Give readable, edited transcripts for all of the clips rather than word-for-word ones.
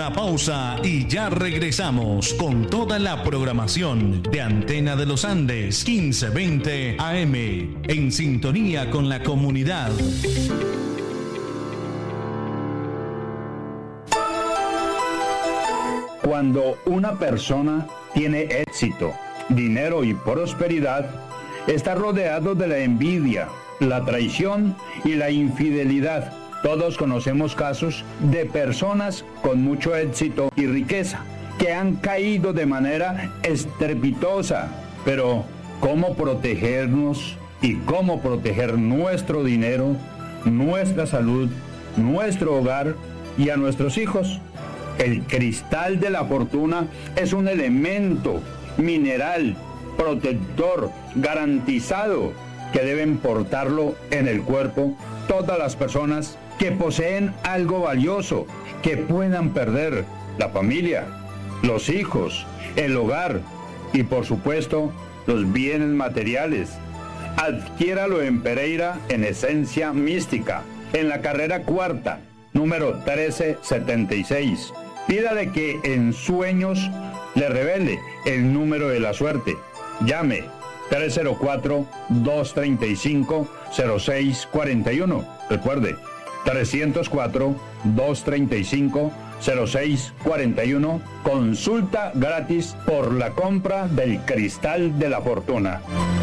una pausa y ya regresamos con toda la programación de Antena de los Andes 1520 AM, en sintonía con la comunidad. Cuando una persona tiene éxito, dinero y prosperidad, está rodeado de la envidia, la traición y la infidelidad. Todos conocemos casos de personas con mucho éxito y riqueza que han caído de manera estrepitosa. Pero, ¿cómo protegernos y cómo proteger nuestro dinero, nuestra salud, nuestro hogar y a nuestros hijos? El cristal de la fortuna es un elemento mineral, protector, garantizado, que deben portarlo en el cuerpo todas las personas que poseen algo valioso, que puedan perder: la familia, los hijos, el hogar y por supuesto los bienes materiales. Adquiéralo en Pereira, en Esencia Mística, en la carrera cuarta, número 1376. Pídale que en sueños le revele el número de la suerte. Llame 304-235-0641. Recuerde, 304-235-0641. Consulta gratis por la compra del cristal de la fortuna.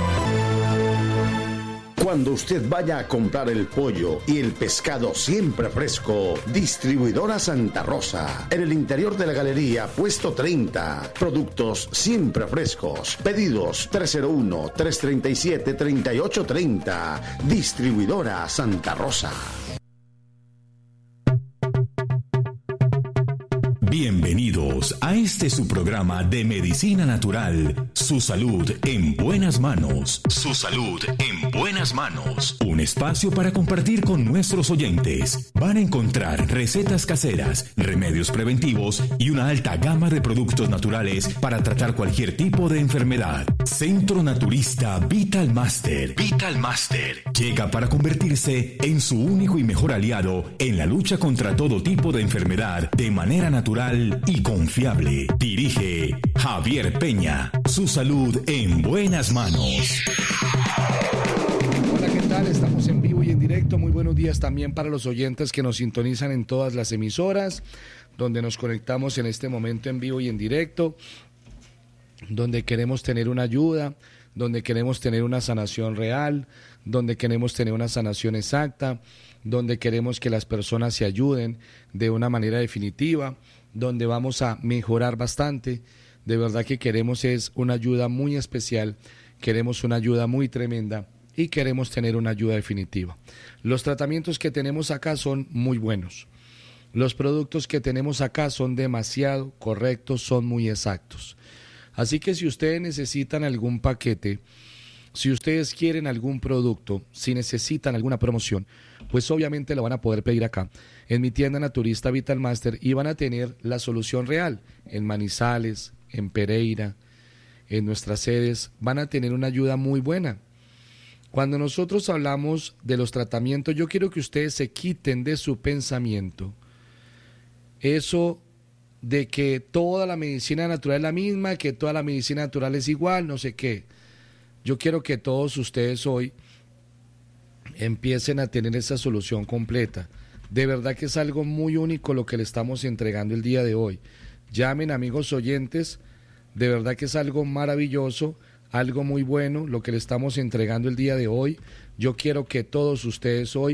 Cuando usted vaya a comprar el pollo y el pescado siempre fresco, Distribuidora Santa Rosa, en el interior de la galería, puesto 30. Productos siempre frescos. Pedidos 301-337-3830. Distribuidora Santa Rosa. Bienvenidos a este su programa de medicina natural. Su salud en buenas manos. Su salud en buenas manos. Un espacio para compartir con nuestros oyentes. Van a encontrar recetas caseras, remedios preventivos y una alta gama de productos naturales para tratar cualquier tipo de enfermedad. Centro Naturista Vital Master. Vital Master llega para convertirse en su único y mejor aliado en la lucha contra todo tipo de enfermedad de manera natural y confiable. Dirige Javier Peña. Su salud en buenas manos. Hola, ¿qué tal? Estamos en vivo y en directo. Muy buenos días también para los oyentes que nos sintonizan en todas las emisoras, donde nos conectamos en este momento en vivo y en directo, donde queremos tener una ayuda, donde queremos tener una sanación real, donde queremos tener una sanación exacta, donde queremos que las personas se ayuden de una manera definitiva, donde vamos a mejorar bastante. De verdad que queremos es una ayuda muy especial, queremos una ayuda muy tremenda y queremos tener una ayuda definitiva. Los tratamientos que tenemos acá son muy buenos. Los productos que tenemos acá son demasiado correctos, son muy exactos. Así que si ustedes necesitan algún paquete, si ustedes quieren algún producto, si necesitan alguna promoción, pues obviamente lo van a poder pedir acá, en mi tienda naturista Vital Master, y van a tener la solución real. En Manizales, en Pereira, en nuestras sedes, van a tener una ayuda muy buena. Cuando nosotros hablamos de los tratamientos, yo quiero que ustedes se quiten de su pensamiento eso de que toda la medicina natural es la misma, que toda la medicina natural es igual, no sé qué. Yo quiero que todos ustedes hoy empiecen a tener esa solución completa. De verdad que es algo muy único lo que le estamos entregando el día de hoy. Llamen, amigos oyentes, de verdad que es algo maravilloso, algo muy bueno lo que le estamos entregando el día de hoy. Yo quiero que todos ustedes hoy